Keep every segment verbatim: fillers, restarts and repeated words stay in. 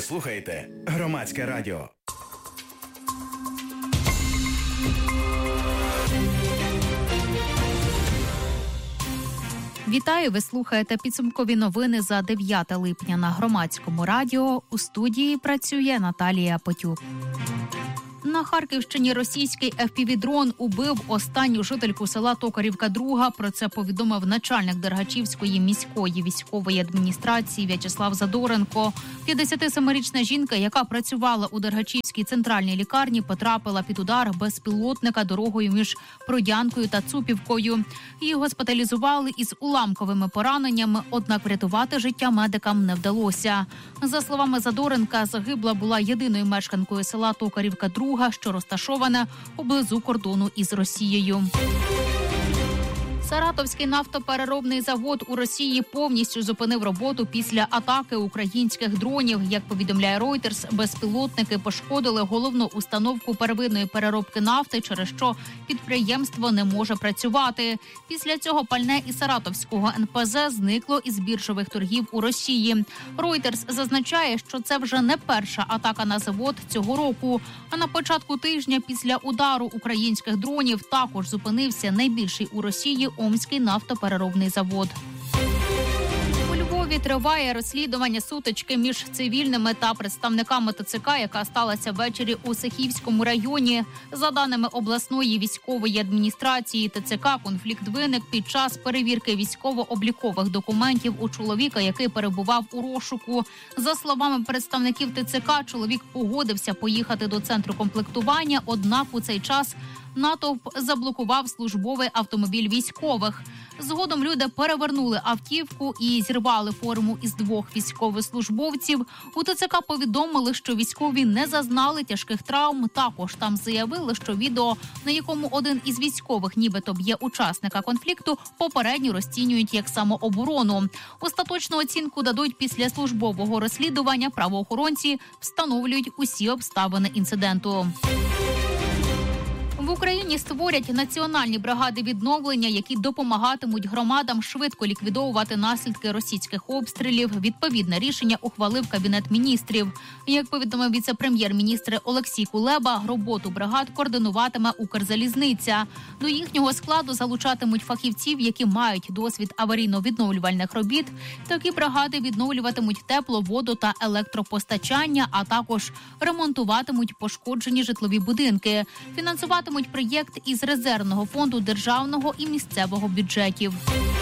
Ви слухаєте Громадське радіо. Вітаю, ви слухаєте підсумкові новини за дев'яте липня на Громадському радіо. У студії працює Наталія Потюк. На Харківщині російський еф пі ві-дрон убив останню жительку села Токарівка-Друга. Про це повідомив начальник Дергачівської міської військової адміністрації В'ячеслав Задоренко. п'ятдесятисемирічна жінка, яка працювала у Дергачівській центральній лікарні, потрапила під удар безпілотника дорогою між Продянкою та Цупівкою. Її госпіталізували із уламковими пораненнями, однак врятувати життя медикам не вдалося. За словами Задоренка, загибла була єдиною мешканкою села Токарівка-Друга, що розташоване поблизу кордону із Росією. Саратовський нафтопереробний завод у Росії повністю зупинив роботу після атаки українських дронів. Як повідомляє Reuters, безпілотники пошкодили головну установку первинної переробки нафти, через що підприємство не може працювати. Після цього пальне із Саратовського ен пе зе зникло із біржових торгів у Росії. Reuters зазначає, що це вже не перша атака на завод цього року. А на початку тижня після удару українських дронів також зупинився найбільший у Росії Омський нафтопереробний завод. У Львові триває розслідування сутички між цивільними та представниками те це ка, яка сталася ввечері у Сихівському районі. За даними обласної військової адміністрації те це ка, конфлікт виник під час перевірки військово-облікових документів у чоловіка, який перебував у розшуку. За словами представників те це ка, чоловік погодився поїхати до центру комплектування, однак у цей час натовп заблокував службовий автомобіль військових. Згодом люди перевернули автівку і зірвали форму із двох військовослужбовців. У те це ка повідомили, що військові не зазнали тяжких травм. Також там заявили, що відео, на якому один із військових нібито б'є учасника конфлікту, попередньо розцінюють як самооборону. Остаточну оцінку дадуть після службового розслідування. Правоохоронці встановлюють усі обставини інциденту. В Україні створять національні бригади відновлення, які допомагатимуть громадам швидко ліквідовувати наслідки російських обстрілів. Відповідне рішення ухвалив Кабінет міністрів. Як повідомив віце-прем'єр-міністр Олексій Кулеба, роботу бригад координуватиме Укрзалізниця. До їхнього складу залучатимуть фахівців, які мають досвід аварійно-відновлювальних робіт. Такі бригади відновлюватимуть тепло, воду та електропостачання, а також ремонтуватимуть пошкоджені житлові будинки. Фінансуватимуть проєкт із резервного фонду державного і місцевого бюджетів.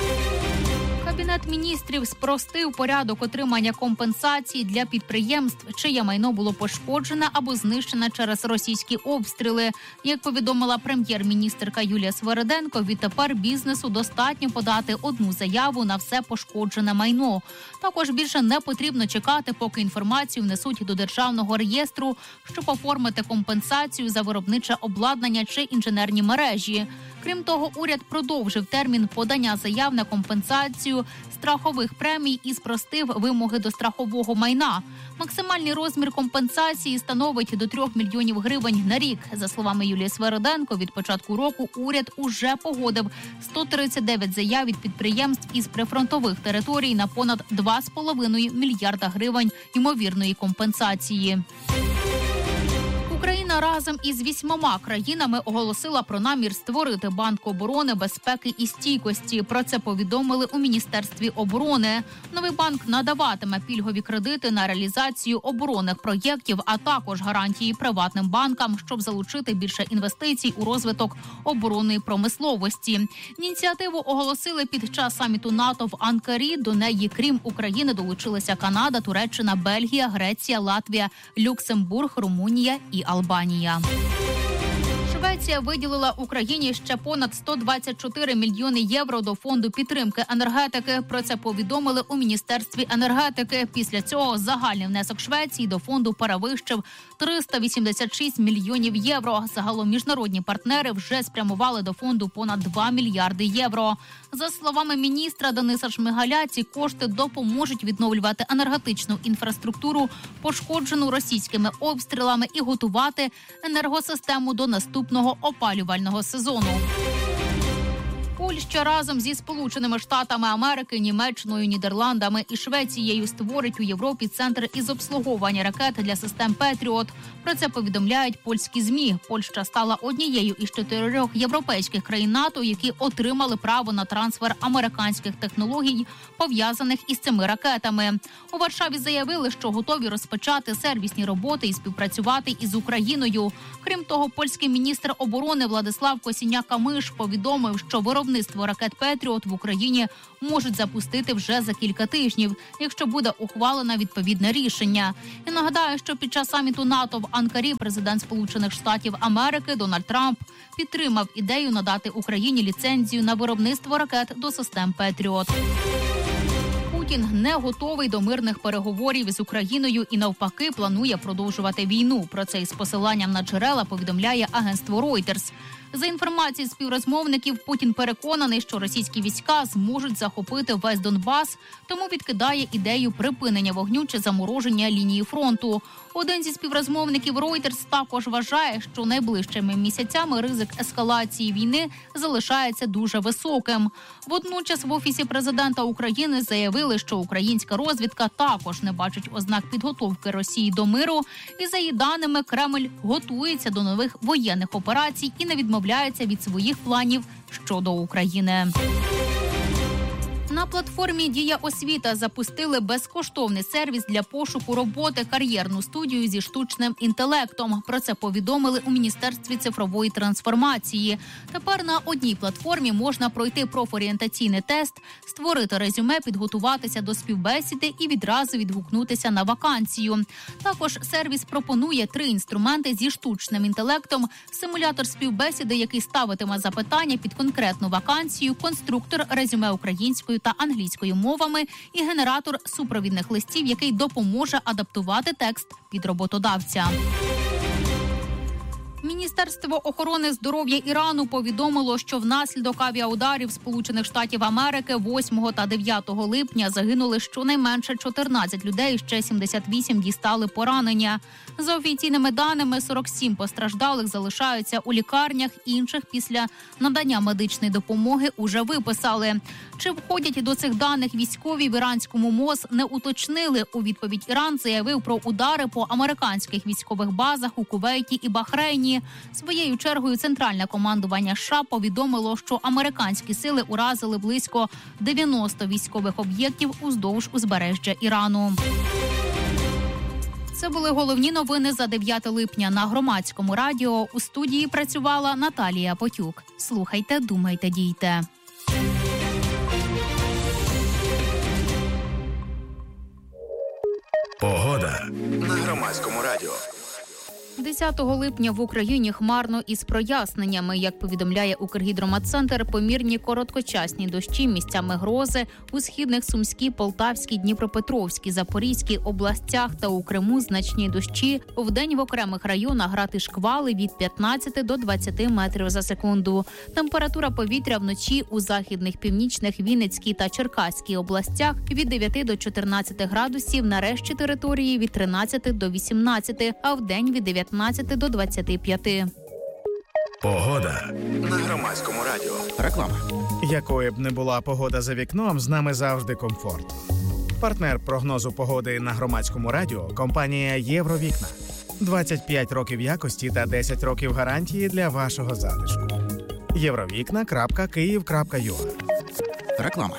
Кабінет міністрів спростив порядок отримання компенсацій для підприємств, чиє майно було пошкоджене або знищене через російські обстріли. Як повідомила прем'єр-міністерка Юлія Свериденко, відтепер бізнесу достатньо подати одну заяву на все пошкоджене майно. Також більше не потрібно чекати, поки інформацію внесуть до державного реєстру, щоб оформити компенсацію за виробниче обладнання чи інженерні мережі. Крім того, уряд продовжив термін подання заяв на компенсацію страхових премій і спростив вимоги до страхового майна. Максимальний розмір компенсації становить до трьох мільйонів гривень на рік. За словами Юлії Свериденко, від початку року уряд уже погодив сто тридцять дев'ять заяв від підприємств із прифронтових територій на понад два з половиною мільярда гривень ймовірної компенсації. Україна разом із вісьмома країнами оголосила про намір створити Банк оборони, безпеки і стійкості. Про це повідомили у Міністерстві оборони. Новий банк надаватиме пільгові кредити на реалізацію оборонних проєктів, а також гарантії приватним банкам, щоб залучити більше інвестицій у розвиток оборонної промисловості. Ініціативу оголосили під час саміту НАТО в Анкарі. До неї, крім України, долучилися Канада, Туреччина, Бельгія, Греція, Латвія, Люксембург, Румунія і Албанія. Швеція виділила Україні ще понад сто двадцять чотири мільйони євро до фонду підтримки енергетики. Про це повідомили у Міністерстві енергетики. Після цього загальний внесок Швеції до фонду перевищив триста вісімдесят шість мільйонів євро. Загалом міжнародні партнери вже спрямували до фонду понад два мільярди євро. За словами міністра Дениса Шмигаля, ці кошти допоможуть відновлювати енергетичну інфраструктуру, пошкоджену російськими обстрілами, і готувати енергосистему до наступного опалювального сезону. У Польща разом зі Сполученими Штатами Америки, Німеччиною, Нідерландами і Швецією створить у Європі центр із обслуговування ракет для систем «Петріот». Про це повідомляють польські ЗМІ. Польща стала однією із чотирьох європейських країн НАТО, які отримали право на трансфер американських технологій, пов'язаних із цими ракетами. У Варшаві заявили, що готові розпочати сервісні роботи і співпрацювати із Україною. Крім того, польський міністр оборони Владислав Косіняк-Камиш повідомив, що виробництво ракет «Петріот» в Україні можуть запустити вже за кілька тижнів, якщо буде ухвалено відповідне рішення. І нагадаю, що під час саміту НАТО в Анкарі президент Сполучених Штатів Америки Дональд Трамп підтримав ідею надати Україні ліцензію на виробництво ракет до систем «Петріот». Путін не готовий до мирних переговорів із Україною і навпаки планує продовжувати війну. Про це із посиланням на джерела повідомляє агентство Reuters. За інформацією співрозмовників, Путін переконаний, що російські війська зможуть захопити весь Донбас, тому відкидає ідею припинення вогню чи замороження лінії фронту. Один зі співрозмовників Reuters також вважає, що найближчими місяцями ризик ескалації війни залишається дуже високим. Водночас в Офісі президента України заявили, що українська розвідка також не бачить ознак підготовки Росії до миру. І за її даними, Кремль готується до нових воєнних операцій і не відмовляється від своїх планів щодо України. На платформі «Дія освіта» запустили безкоштовний сервіс для пошуку роботи «Кар'єрну студію зі штучним інтелектом». Про це повідомили у Міністерстві цифрової трансформації. Тепер на одній платформі можна пройти профорієнтаційний тест, створити резюме, підготуватися до співбесіди і відразу відгукнутися на вакансію. Також сервіс пропонує три інструменти зі штучним інтелектом: симулятор співбесіди, який ставитиме запитання під конкретну вакансію, конструктор резюме українською та англійською мовами і генератор супровідних листів, який допоможе адаптувати текст під роботодавця. Міністерство охорони здоров'я Ірану повідомило, що внаслідок авіаударів Сполучених Штатів Америки восьмого та дев'ятого липня загинули щонайменше чотирнадцять людей, ще сімдесят вісім дістали поранення. За офіційними даними, сорок сім постраждалих залишаються у лікарнях, інших після надання медичної допомоги уже виписали. Чи входять до цих даних військові в іранському МОЗ, не уточнили. У відповідь Іран заявив про удари по американських військових базах у Кувейті і Бахрейні. Своєю чергою Центральне командування США повідомило, що американські сили уразили близько дев'яносто військових об'єктів уздовж узбережжя Ірану. Це були головні новини за дев'яте липня на Громадському радіо. У студії працювала Наталія Потюк. Слухайте, думайте, дійте. Погода на Громадському радіо. десятого липня в Україні хмарно із проясненнями. Як повідомляє Укргідрометцентр, помірні короткочасні дощі, місцями грози у східних Сумській, Полтавській, Дніпропетровській, Запорізькій областях та у Криму значні дощі. Вдень в окремих районах грати шквали від п'ятнадцяти до двадцяти метрів за секунду. Температура повітря вночі у західних, північних, Вінницькій та Черкаській областях від дев'яти до чотирнадцяти градусів, на решті території від тринадцяти до вісімнадцяти, а вдень від дев'ятнадцяти до двадцяти п'яти. Погода на Громадському радіо. Реклама. Якою б не була погода за вікном, з нами завжди комфорт. Партнер прогнозу погоди на Громадському радіо – компанія «Євровікна». двадцять п'ять років якості та десять років гарантії для вашого затишку. євровікна крапка київ крапка ю а. Реклама.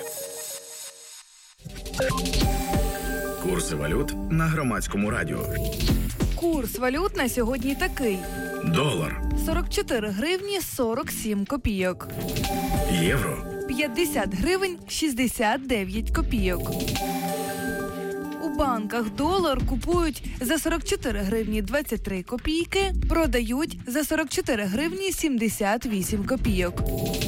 Курси валют на Громадському радіо. Курс валют на сьогодні такий. Долар. сорок чотири гривні сорок сім копійок. Євро. п'ятдесят гривень шістдесят дев'ять копійок. У банках долар купують за сорок чотири гривні двадцять три копійки, продають за сорок чотири гривні сімдесят вісім копійок.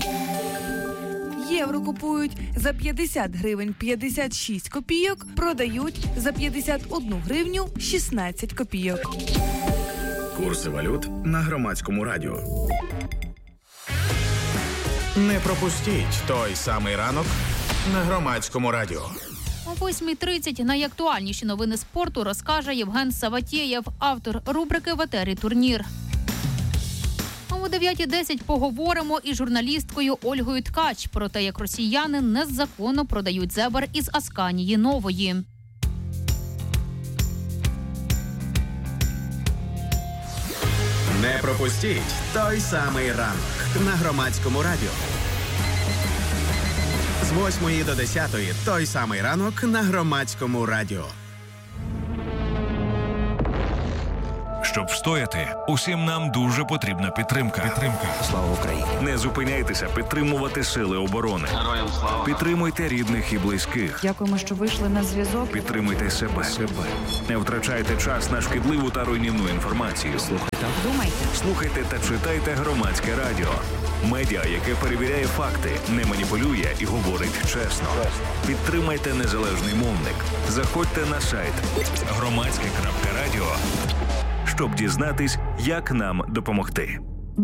Євро купують за п'ятдесят гривень п'ятдесят шість копійок, продають за п'ятдесят одну гривню шістнадцять копійок. Курси валют на Громадському радіо. Не пропустіть той самий ранок на Громадському радіо. О восьмій тридцять найактуальніші новини спорту розкаже Євген Саватєєв, автор рубрики «В етері турнір». О Далі о дев'ятій десять поговоримо із журналісткою Ольгою Ткач про те, як росіяни незаконно продають зебр із Асканії Нової. Не пропустіть той самий ранок на Громадському радіо. З восьмої до десятої той самий ранок на Громадському радіо. Щоб встояти, усім нам дуже потрібна підтримка. Підтримка. Слава Україні! Не зупиняйтеся підтримувати сили оборони. Героям слава! Підтримуйте рідних і близьких. Дякуємо, що вийшли на зв'язок. Підтримуйте себе. себе. Не втрачайте час на шкідливу та руйнівну інформацію. Слухайте. Думайте. Слухайте та читайте Громадське радіо. Медіа, яке перевіряє факти, не маніпулює і говорить чесно. Підтримайте незалежний мовник. Заходьте на сайт громадське крапка радіо, щоб дізнатись, як нам допомогти.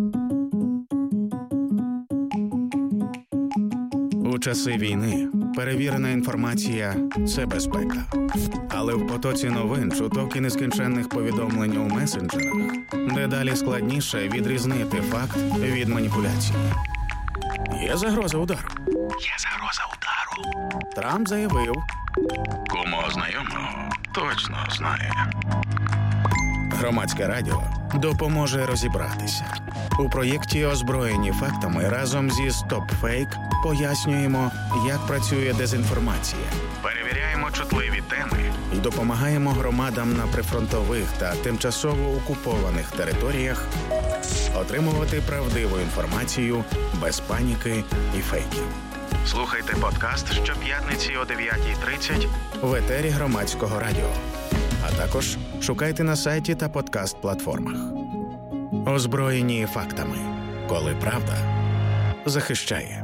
У часи війни перевірена інформація – це безпека. Але в потоці новин, чуток і нескінченних повідомлень у месенджерах дедалі складніше відрізнити факт від маніпуляції. Є загроза удару. Є загроза удару. Трамп заявив. Кому знайомого точно знає. Громадське радіо допоможе розібратися. У проєкті «Озброєні фактами» разом зі «Стоп-фейк» пояснюємо, як працює дезінформація. Перевіряємо чутливі теми і допомагаємо громадам на прифронтових та тимчасово окупованих територіях отримувати правдиву інформацію без паніки і фейків. Слухайте подкаст щоп'ятниці о дев'ятій тридцять в етері Громадського радіо. А також шукайте на сайті та подкаст-платформах. Озброєні фактами. Коли правда захищає.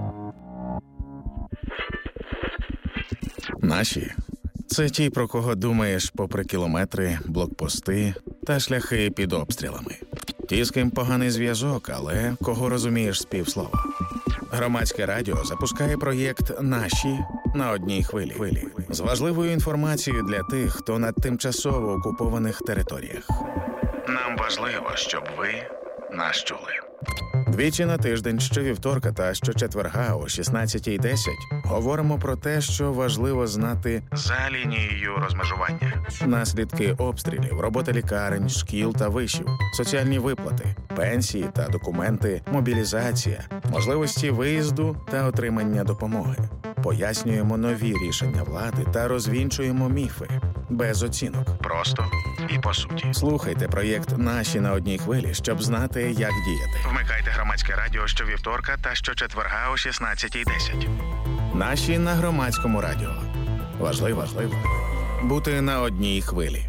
Наші – це ті, про кого думаєш попри кілометри, блокпости та шляхи під обстрілами. Ті, з ким поганий зв'язок, але кого розумієш з півслова. Громадське радіо запускає проєкт «Наші» на одній хвилі. З важливою інформацією для тих, хто на тимчасово окупованих територіях. Нам важливо, щоб ви нас чули. Двічі на тиждень, щовівторка та щочетверга о шістнадцятій десять говоримо про те, що важливо знати за лінією розмежування. Наслідки обстрілів, робота лікарень, шкіл та вишів, соціальні виплати, пенсії та документи, мобілізація, можливості виїзду та отримання допомоги. Пояснюємо нові рішення влади та розвінчуємо міфи. Без оцінок. Просто і по суті. Слухайте проєкт «Наші» на одній хвилі, щоб знати, як діяти. Вмикайте Громадське радіо щовівторка та щочетверга о шістнадцятій десять. «Наші» на Громадському радіо. Важливо, важливо бути на одній хвилі.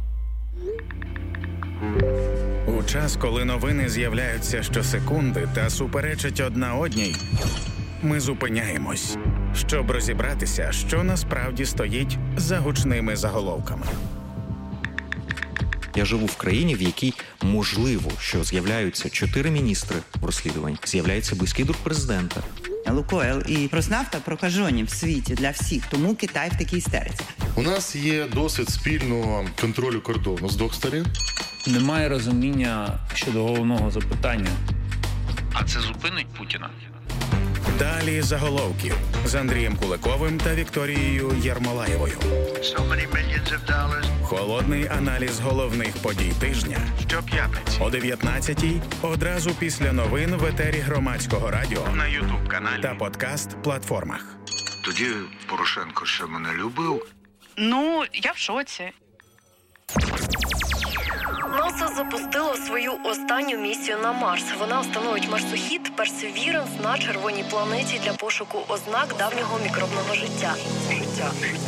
У час, коли новини з'являються щосекунди та суперечать одна одній, ми зупиняємось, щоб розібратися, що насправді стоїть за гучними заголовками. Я живу в країні, в якій можливо, що з'являються чотири міністри розслідувань, з'являється близький друг президента. Лукойл і Роснафта прокажені в світі для всіх, тому Китай в такій істериці. У нас є досвід спільного контролю кордону з двох сторін. Немає розуміння щодо головного запитання. А це зупинить Путіна? Далі заголовків з Андрієм Куликовим та Вікторією Єрмолаєвою. Холодний аналіз головних подій тижня щоп'ятниці о дев'ятнадцятій, одразу після новин в етері Громадського радіо на ютуб-каналі та подкаст-платформах. Тоді Порошенко ще мене любив. Ну, я в шоці. НАСА запустило свою останню місію на Марс. Вона встановить марсохід Персевіранс на червоній планеті для пошуку ознак давнього мікробного життя. Життя.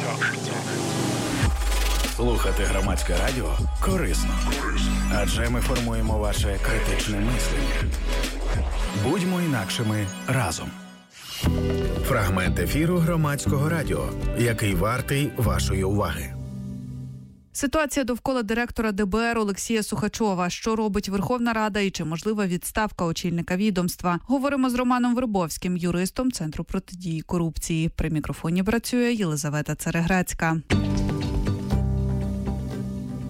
Слухати Громадське радіо корисно. Адже ми формуємо ваше критичне мислення. Будьмо інакшими разом. Фрагмент ефіру Громадського радіо, який вартий вашої уваги. Ситуація довкола директора де бе ер Олексія Сухачова. Що робить Верховна Рада і чи можлива відставка очільника відомства? Говоримо з Романом Вербовським, юристом Центру протидії корупції. При мікрофоні працює Єлизавета Цереграцька.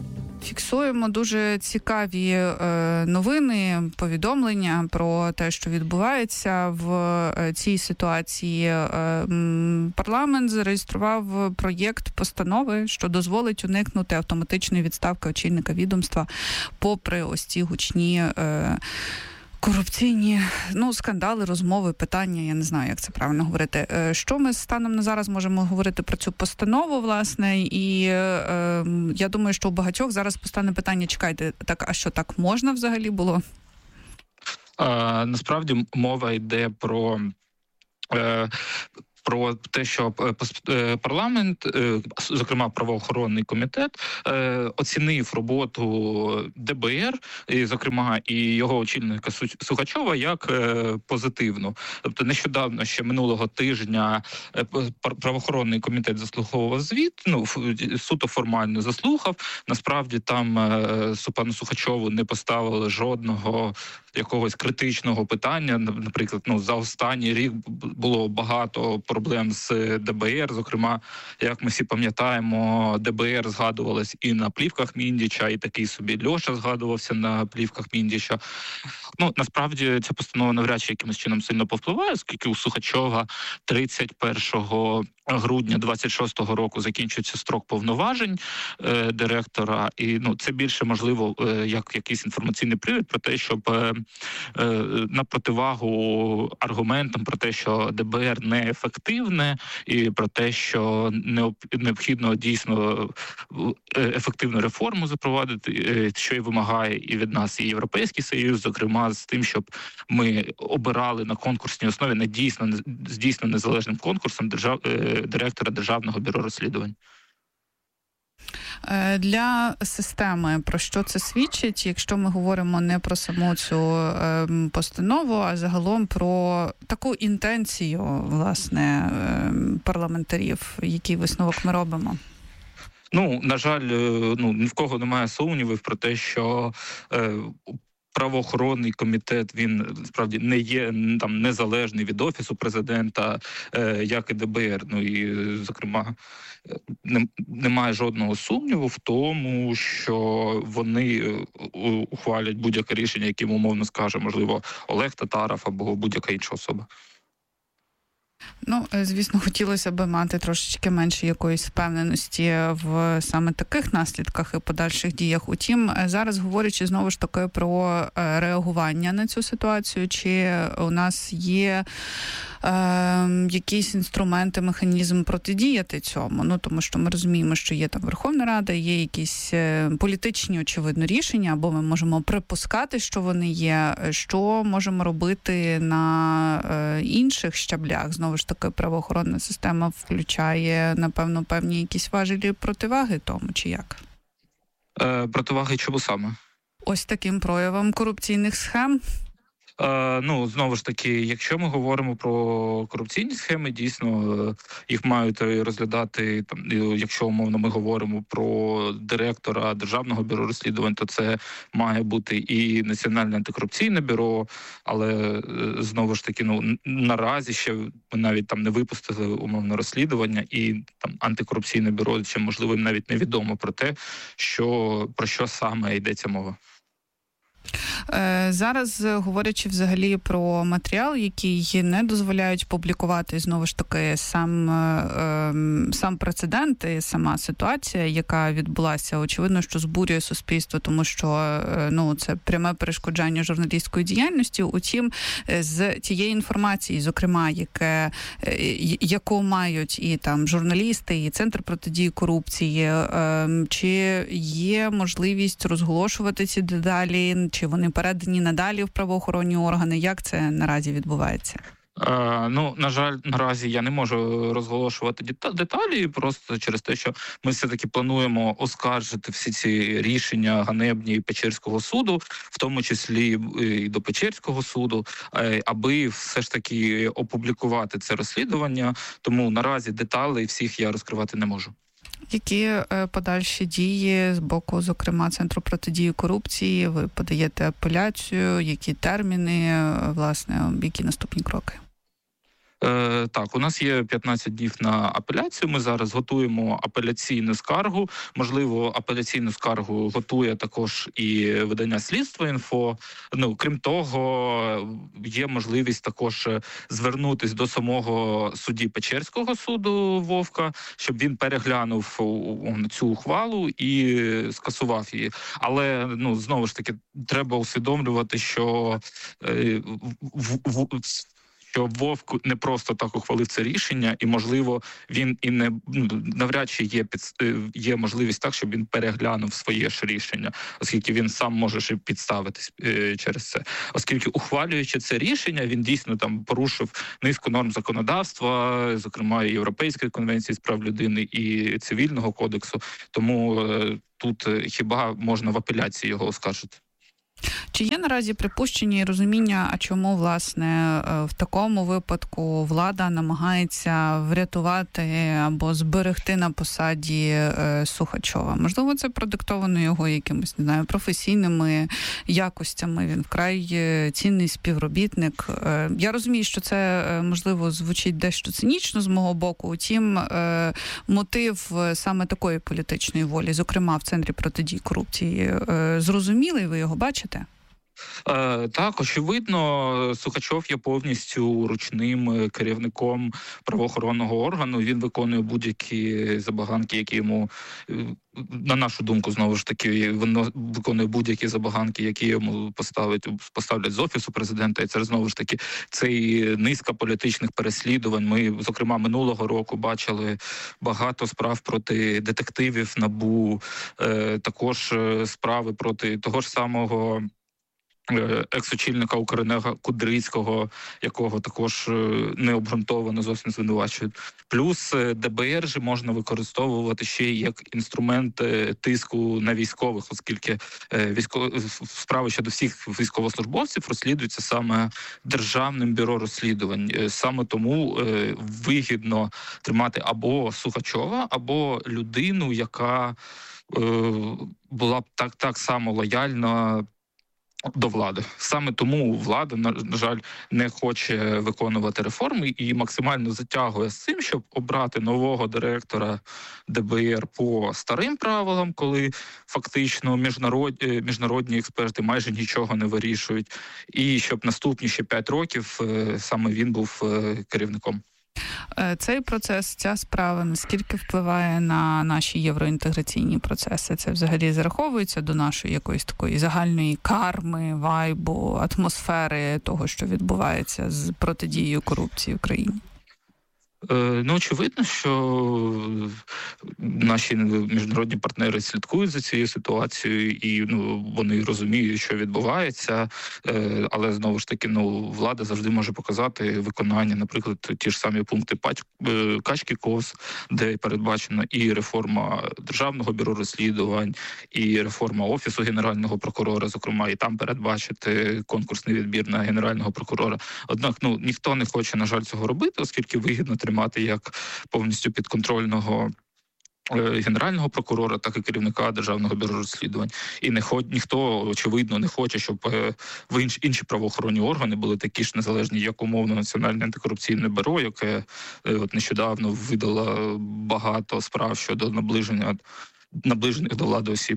Фіксуємо дуже цікаві е, новини, повідомлення про те, що відбувається в е, цій ситуації. Е, парламент зареєстрував проєкт постанови, що дозволить уникнути автоматичної відставки очільника відомства попри ось ці гучні е, корупційні, ну, скандали, розмови, питання, я не знаю, як це правильно говорити. Що ми станом на зараз можемо говорити про цю постанову, власне, і е, я думаю, що у багатьох зараз постане питання, чекайте, так, а що, так можна взагалі було? А, насправді мова йде про... Е, про те, що парламент, зокрема правоохоронний комітет, оцінив роботу ДБР, і, зокрема, і його очільника Сухачова як позитивну. Тобто нещодавно, ще минулого тижня, правоохоронний комітет заслуховував звіт, ну, суто формально заслухав. Насправді там пану Сухачову не поставили жодного якогось критичного питання. Наприклад, ну, за останній рік було багато проблем з ДБР. Зокрема, як ми всі пам'ятаємо, ДБР згадувалось і на плівках Міндіча, і такий собі Льоша згадувався на плівках Міндіча. Ну, насправді, ця постанова навряд чи якимось чином сильно повпливає, оскільки у Сухачова тридцять першого грудня двадцять шостого року закінчується строк повноважень е, директора, і ну це більше можливо е, як якийсь інформаційний привід про те, щоб е, е, на противагу аргументам про те, що ДБР неефективне, і про те, що необхідно дійсно ефективну реформу запровадити, е, що і вимагає і від нас і Європейський Союз, зокрема з тим, щоб ми обирали на конкурсній основі не дійсно з дійсно незалежним конкурсом держав директора Державного бюро розслідувань. Для системи про що це свідчить, якщо ми говоримо не про саму цю постанову, а загалом про таку інтенцію, власне, парламентарів, який висновок ми робимо? Ну, на жаль, ну, ні в кого немає сумнівів про те, що е, правоохоронний комітет, він справді не є там незалежний від Офісу Президента, е, як і ДБР. Ну і, зокрема, не, немає жодного сумніву в тому, що вони ухвалять будь-яке рішення, яким умовно скаже, можливо, Олег Татаров або будь-яка інша особа. Ну, звісно, хотілося б мати трошечки менше якоїсь впевненості в саме таких наслідках і подальших діях. Утім, зараз говорячи знову ж таки про реагування на цю ситуацію, чи у нас є е, якісь інструменти, механізм протидіяти цьому? Ну, тому що ми розуміємо, що є там Верховна Рада, є якісь політичні, очевидно, рішення, або ми можемо припускати, що вони є. Що можемо робити на е, інших щаблях? Знову ж таки, правоохоронна система включає, напевно, певні якісь важелі противаги тому, чи як? Е, противаги чому саме? Ось таким проявам корупційних схем? Е, ну, знову ж таки, якщо ми говоримо про корупційні схеми, дійсно, їх мають розглядати, там, якщо, умовно, ми говоримо про директора Державного бюро розслідувань, то це має бути і Національне антикорупційне бюро, але, знову ж таки, ну, наразі ще ми навіть там не випустили, умовно, розслідування, і там антикорупційне бюро, ще, можливо, навіть невідомо про те, що, про що саме йдеться мова. Зараз, говорячи взагалі про матеріал, який не дозволяють публікувати, знову ж таки, сам, сам прецедент і сама ситуація, яка відбулася, очевидно, що збурює суспільство, тому що ну, це пряме перешкоджання журналістської діяльності. Утім, з тієї інформації, зокрема, яке, яку мають і там журналісти, і Центр протидії корупції, чи є можливість розголошувати ці деталі, чи вони передані надалі в правоохоронні органи? Як це наразі відбувається? Е, ну, на жаль, наразі я не можу розголошувати деталі, просто через те, що ми все-таки плануємо оскаржити всі ці рішення ганебні Печерського суду, в тому числі і до Печерського суду, аби все ж таки опублікувати це розслідування. Тому наразі деталей всіх я розкривати не можу. Які подальші дії з боку, зокрема, Центру протидії корупції? Ви подаєте апеляцію? Які терміни, власне, які наступні кроки? Е, так, у нас є п'ятнадцять днів на апеляцію. Ми зараз готуємо апеляційну скаргу. Можливо, апеляційну скаргу готує також і видання «Слідство інфо». Ну, крім того, є можливість також звернутися до самого судді Печерського суду Вовка, щоб він переглянув цю ухвалу і скасував її. Але, ну, знову ж таки, треба усвідомлювати, що е, в, в, в що Вовк не просто так ухвалив це рішення, і, можливо, він і не, ну, навряд чи є, під, є можливість так, щоб він переглянув своє ж рішення, оскільки він сам може ще підставитись е, через це. Оскільки, ухвалюючи це рішення, він дійсно там порушив низку норм законодавства, зокрема і Європейської конвенції з прав людини, і Цивільного кодексу, тому е, тут хіба можна в апеляції його оскаржити. Чи є наразі припущення і розуміння, а чому, власне, в такому випадку влада намагається врятувати або зберегти на посаді Сухачова? Можливо, це продиктовано його якимось, не знаю, професійними якостями. Він вкрай цінний співробітник. Я розумію, що це, можливо, звучить дещо цинічно з мого боку. Утім, мотив саме такої політичної волі, зокрема в Центрі протидії корупції, зрозумілий, ви його бачите? Е, так, очевидно, Сухачов є повністю ручним керівником правоохоронного органу. Він виконує будь-які забаганки, які йому, на нашу думку, знову ж таки, він виконує будь-які забаганки, які йому поставлять, поставлять з Офісу Президента. І це, знову ж таки, цей низка політичних переслідувань. Ми, зокрема, минулого року бачили багато справ проти детективів НАБУ, е, також справи проти того ж самого екс-очільника Укренерго Кудрицького, якого також необґрунтовано зовсім звинувачують. Плюс ДБР же можна використовувати ще як інструмент тиску на військових, оскільки військо... справи щодо всіх військовослужбовців розслідуються саме Державним бюро розслідувань. Саме тому вигідно тримати або Сухачова, або людину, яка була б так, так само лояльна до влади. Саме тому влада, на жаль, не хоче виконувати реформи і максимально затягує з цим, щоб обрати нового директора ДБР по старим правилам, коли фактично міжнародні, міжнародні експерти майже нічого не вирішують, і щоб наступні ще п'ять років саме він був керівником. Цей процес, ця справа, наскільки впливає на наші євроінтеграційні процеси? Це взагалі зараховується до нашої якоїсь такої загальної карми, вайбу, атмосфери того, що відбувається з протидією корупції в країні? Ну, очевидно, що наші міжнародні партнери слідкують за цією ситуацією і, ну, вони розуміють, що відбувається, але, знову ж таки, ну, влада завжди може показати виконання, наприклад, ті ж самі пункти Качки-Кос, де передбачена і реформа Державного бюро розслідувань, і реформа Офісу Генерального прокурора, зокрема, і там передбачити конкурсний відбір на Генерального прокурора. Однак, ну, ніхто не хоче, на жаль, цього робити, оскільки вигідно тримати мати як повністю підконтрольного Генерального прокурора, так і керівника Державного бюро розслідувань. І не хо... ніхто, очевидно, не хоче, щоб в інші, інші правоохоронні органи були такі ж незалежні, як умовно Національне антикорупційне бюро, яке от нещодавно видало багато справ щодо наближення, наближених до влади осіб.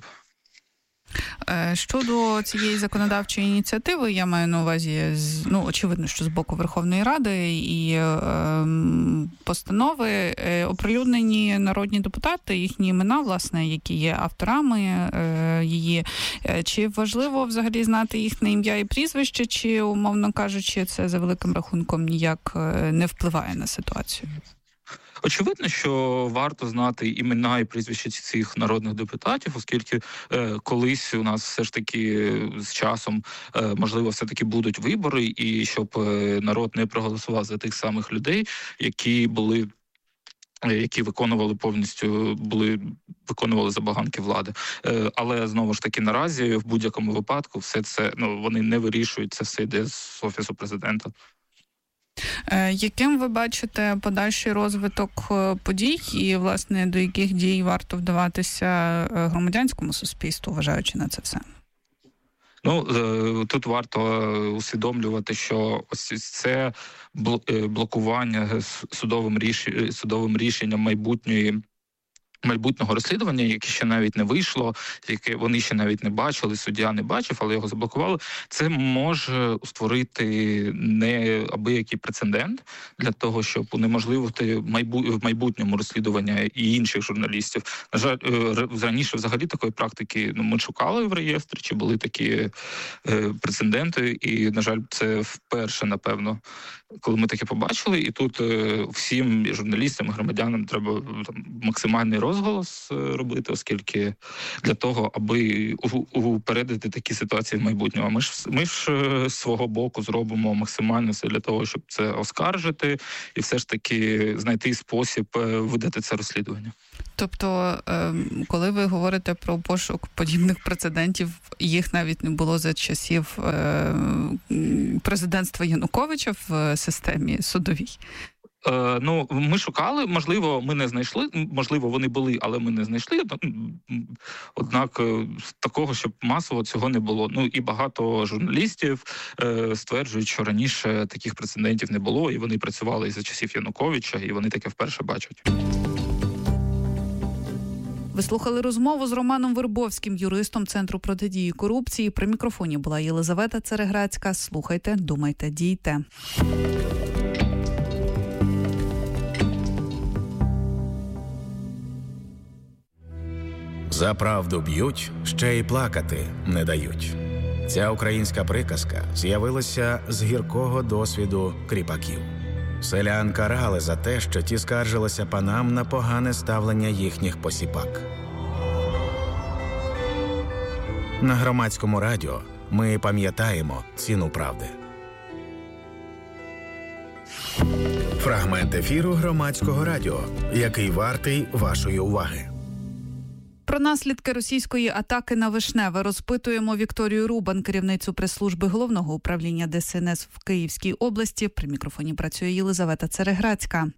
Щодо цієї законодавчої ініціативи, я маю на увазі, ну, очевидно, що з боку Верховної Ради і е, постанови, е, оприлюднені народні депутати, їхні імена, власне, які є авторами е, її. Чи важливо взагалі знати їхнє ім'я і прізвище, чи, умовно кажучи, це за великим рахунком ніяк не впливає на ситуацію? Очевидно, що варто знати імена і прізвища цих народних депутатів, оскільки е, колись у нас все ж таки з часом, е, можливо, все-таки будуть вибори, і щоб е, народ не проголосував за тих самих людей, які були які виконували повністю, були виконували забаганки влади. Е, але, знову ж таки, наразі, в будь-якому випадку, все це, ну, вони не вирішують, це все йде з Офісу Президента. Яким ви бачите подальший розвиток подій і, власне, до яких дій варто вдаватися громадянському суспільству, вважаючи на це все? Ну, тут варто усвідомлювати, що ось це блокування судовим рішенням, судовим рішенням майбутньої майбутнього розслідування, яке ще навіть не вийшло, яке вони ще навіть не бачили, суддя не бачив, але його заблокували, це може створити неабиякий прецедент для того, щоб унеможливити в майбутньому розслідування і інших журналістів. На жаль, раніше взагалі такої практики ну, ми шукали в реєстрі, чи були такі е, прецеденти, і, на жаль, це вперше, напевно, коли ми таке побачили, і тут е, всім журналістам, громадянам треба там, максимальний розголос робити, оскільки для того, аби упередити такі ситуації в майбутньому. Ми ж, ми ж з свого боку зробимо максимально все для того, щоб це оскаржити і все ж таки знайти спосіб видати це розслідування. Тобто, коли ви говорите про пошук подібних прецедентів, їх навіть не було за часів президентства Януковича в системі судовій? Е, ну, ми шукали, можливо, ми не знайшли, можливо, вони були, але ми не знайшли. Однак такого, щоб масово цього не було. Ну, і багато журналістів е, стверджують, що раніше таких прецедентів не було, і вони працювали і за часів Януковича, і вони таке вперше бачать. Ви слухали розмову з Романом Вербовським, юристом Центру протидії корупції. При мікрофоні була Єлизавета Цереграцька. Слухайте, думайте, дійте. За правду б'ють, ще й плакати не дають. Ця українська приказка з'явилася з гіркого досвіду кріпаків. Селян карали за те, що ті скаржилися панам на погане ставлення їхніх посіпак. На Громадському радіо ми пам'ятаємо ціну правди. Фрагмент ефіру Громадського радіо, який вартий вашої уваги. Про наслідки російської атаки на Вишневе розпитуємо Вікторію Рубан, керівницю прес-служби Головного управління Де Ес Ен Ес в Київській області. При мікрофоні працює Єлизавета Цереграцька.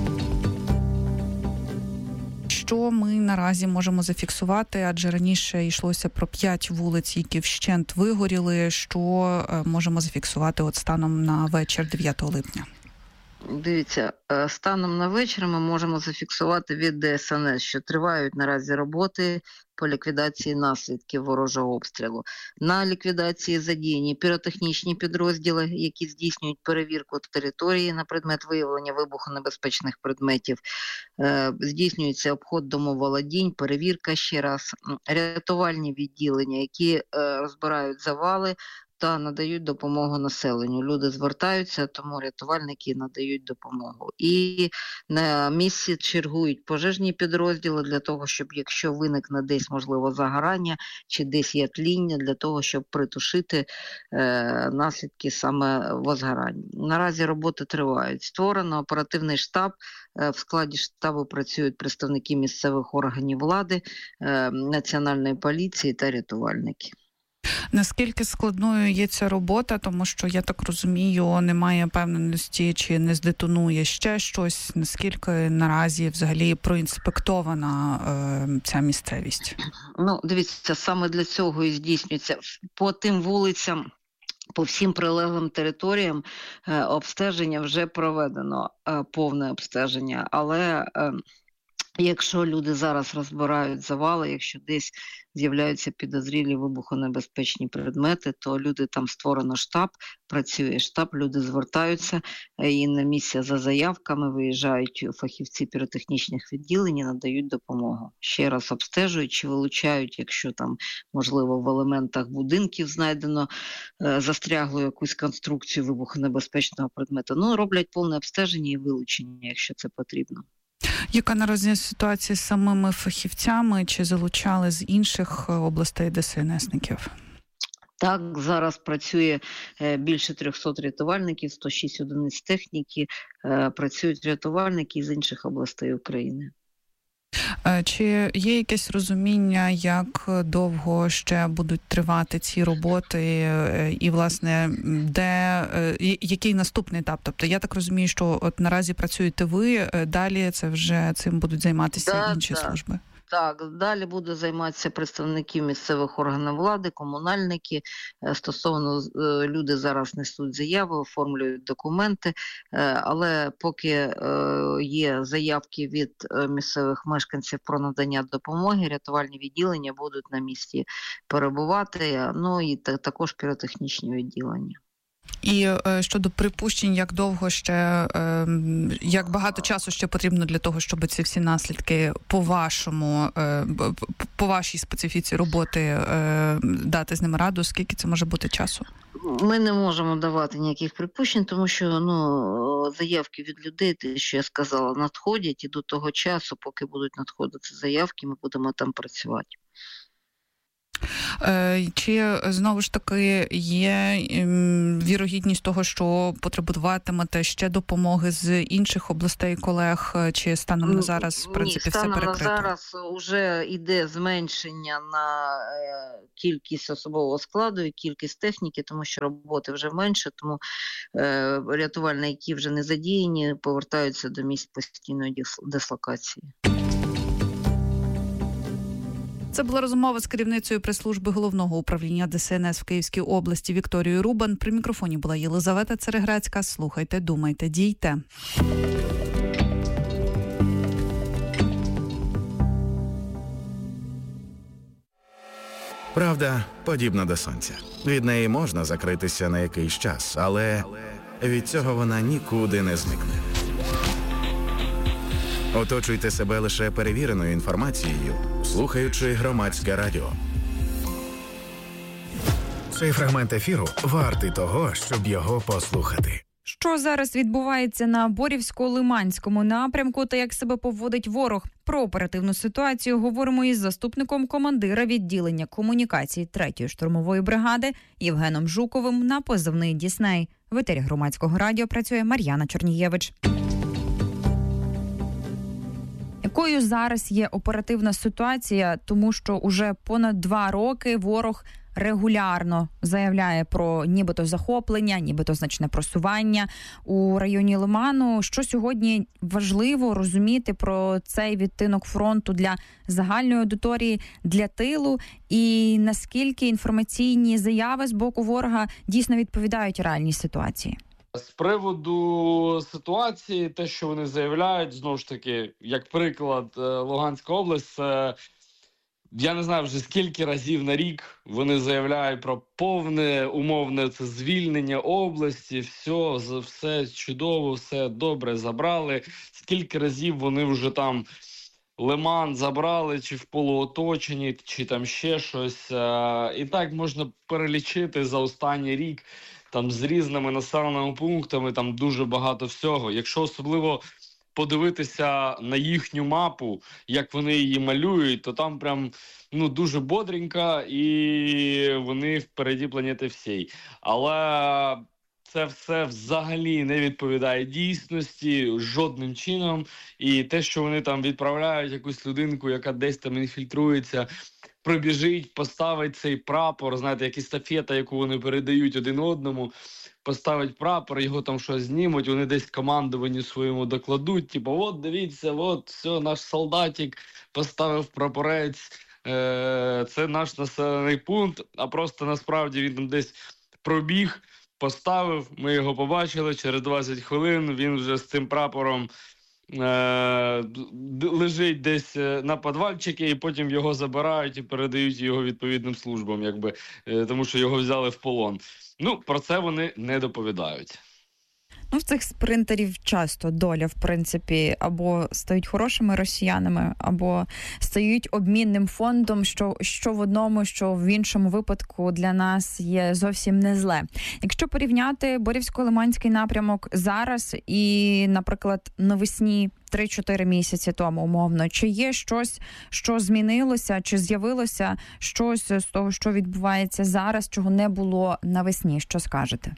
Що ми наразі можемо зафіксувати? Адже раніше йшлося про п'ять вулиць, які вщент вигоріли. Що можемо зафіксувати от станом на вечір дев'ятого липня? Дивіться, станом на вечір ми можемо зафіксувати від Де Ес Ен Ес, що тривають наразі роботи по ліквідації наслідків ворожого обстрілу. На ліквідації задіяні піротехнічні підрозділи, які здійснюють перевірку території на предмет виявлення вибухонебезпечних предметів. Здійснюється обход домоволодінь, перевірка ще раз, рятувальні відділення, які розбирають завали та надають допомогу населенню. Люди звертаються, тому рятувальники надають допомогу. І на місці чергують пожежні підрозділи для того, щоб якщо виникне десь, можливо, загорання чи десь є тління, для того, щоб притушити е, наслідки саме возгорань. Наразі роботи тривають. Створено оперативний штаб. Е, в складі штабу працюють представники місцевих органів влади, е, національної поліції та рятувальники. Наскільки складною є ця робота, тому що, я так розумію, немає певності, чи не здетонує ще щось, наскільки наразі взагалі проінспектована е, ця місцевість? Ну, дивіться, саме для цього і здійснюється по тим вулицям, по всім прилеглим територіям е, обстеження вже проведено, е, повне обстеження, але е, якщо люди зараз розбирають завали, якщо десь з'являються підозрілі вибухонебезпечні предмети, то люди, там створено штаб, працює штаб, люди звертаються і на місце за заявками виїжджають фахівці піротехнічних відділень і надають допомогу. Ще раз обстежують чи вилучають, якщо там, можливо, в елементах будинків знайдено е, застряглу якусь конструкцію вибухонебезпечного предмета. Ну, роблять повне обстеження і вилучення, якщо це потрібно. Яка наразі ситуація з самими фахівцями? Чи залучали з інших областей Де Ес Ен Есників? Так, зараз працює більше трьохсот рятувальників, сто шість одиниць техніки, працюють рятувальники з інших областей України. Чи є якесь розуміння, як довго ще будуть тривати ці роботи і, власне, де, який наступний етап? Тобто, я так розумію, що от наразі працюєте ви, далі це вже цим будуть займатися да, інші да. служби. Так, далі будуть займатися представники місцевих органів влади, комунальники. Стосовно люди зараз несуть заяви, оформлюють документи, але поки є заявки від місцевих мешканців про надання допомоги, рятувальні відділення будуть на місці перебувати, ну і також піротехнічні відділення. І е, щодо припущень, як довго ще, е, як багато часу ще потрібно для того, щоб ці всі наслідки по вашому, е, по вашій специфіці роботи е, дати з ними раду, скільки це може бути часу? Ми не можемо давати ніяких припущень, тому що ну, заявки від людей, те, що я сказала, надходять, і до того часу, поки будуть надходити заявки, ми будемо там працювати. Чи, знову ж таки, є вірогідність того, що потребуватимете ще допомоги з інших областей колег, чи станом на зараз, в принципі, Ні, все перекрито? Станом на зараз вже йде зменшення на кількість особового складу і кількість техніки, тому що роботи вже менше, тому рятувальники вже не задіяні, повертаються до місць постійної дислокації. Це була розмова з керівницею прес-служби Головного управління Де Ес Ен Ес в Київській області Вікторією Рубан. При мікрофоні була Єлизавета Цереграцька. Слухайте, думайте, дійте. Правда подібна до сонця. Від неї можна закритися на якийсь час, але від цього вона нікуди не зникне. Оточуйте себе лише перевіреною інформацією, слухаючи Громадське радіо. Цей фрагмент ефіру вартий того, щоб його послухати. Що зараз відбувається на Борівсько-Лиманському напрямку та як себе поводить ворог? Про оперативну ситуацію говоримо із заступником командира відділення комунікацій третьої штурмової бригади Євгеном Жуковим на позивний «Дісней». В етері Громадського радіо працює Мар'яна Чорнієвич. Якою зараз є оперативна ситуація, тому що уже понад два роки ворог регулярно заявляє про нібито захоплення, нібито значне просування у районі Лиману. Що сьогодні важливо розуміти про цей відтинок фронту для загальної аудиторії, для тилу, і наскільки інформаційні заяви з боку ворога дійсно відповідають реальній ситуації? З приводу ситуації, те, що вони заявляють, знову ж таки, як приклад, Луганська область, це, я не знаю вже скільки разів на рік вони заявляють про повне, умовне це звільнення області, все, все чудово, все добре забрали. Скільки разів вони вже там Лиман забрали, чи в полуоточенні, чи там ще щось. І так можна перелічити за останній рік. Там з різними населеними пунктами, там дуже багато всього. Якщо особливо подивитися на їхню мапу, як вони її малюють, то там прям ну дуже бодренько і вони впереді планети всій. Але це все взагалі не відповідає дійсності жодним чином. І те, що вони там відправляють якусь людинку, яка десь там інфільтрується, пробіжить, поставить цей прапор, знаєте, як естафета, яку вони передають один одному, поставить прапор, його там щось знімуть, вони десь командуванню своєму докладуть, типу, от дивіться, от, все, наш солдатик поставив прапорець, е- це наш населений пункт, а просто насправді він там десь пробіг, поставив, ми його побачили, через двадцять хвилин він вже з цим прапором Е, лежить десь на підвальчики, і потім його забирають і передають його відповідним службам, якби, е, тому що його взяли в полон. Ну, про це вони не доповідають. Ну, в цих спринтерів часто доля, в принципі, або стають хорошими росіянами, або стають обмінним фондом, що, що в одному, що в іншому випадку для нас є зовсім не зле. Якщо порівняти Борівсько-Лиманський напрямок зараз і, наприклад, навесні три-чотири місяці тому, умовно, чи є щось, що змінилося, чи з'явилося щось з того, що відбувається зараз, чого не було навесні? Що скажете?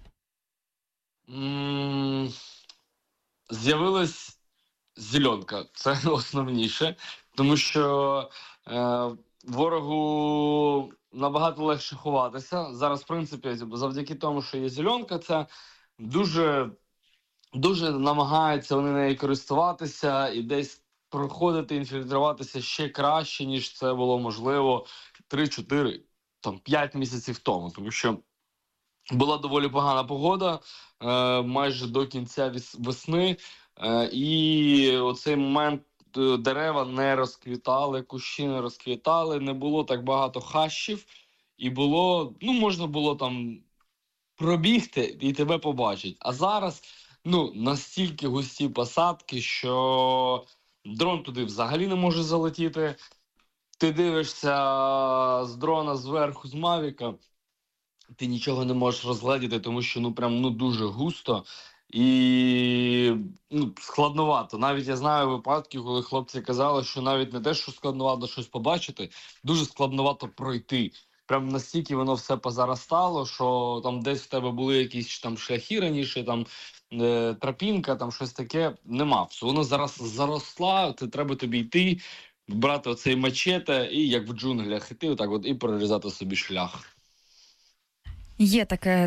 Mm, з'явилась зеленка, це основніше, тому що е, ворогу набагато легше ховатися. Зараз, в принципі, завдяки тому, що є зеленка, це дуже, дуже намагаються вони нею користуватися і десь проходити, інфільтруватися ще краще, ніж це було можливо три-чотири, там, п'ять місяців тому. Тому що була доволі погана погода е, майже до кінця весни, е, і оцей момент е, дерева не розквітали, кущі не розквітали, не було так багато хащів, і було, ну, можна було там пробігти і тебе побачить. А зараз, ну, настільки густі посадки, що дрон туди взагалі не може залетіти. Ти дивишся з дрона зверху, з Мавіка, ти нічого не можеш розгледіти, тому що, ну, прям, ну, дуже густо і, ну, складновато. Навіть я знаю випадки, коли хлопці казали, що навіть не те, що складновато щось побачити, дуже складновато пройти. Прям настільки воно все позаростало, що там десь в тебе були якісь там шляхи раніше, там е, тропінка, там щось таке, нема. Все, воно зараз заросла, це треба тобі йти, брати оцей мачете і як в джунглях іти, отак от, і прорізати собі шлях. Є таке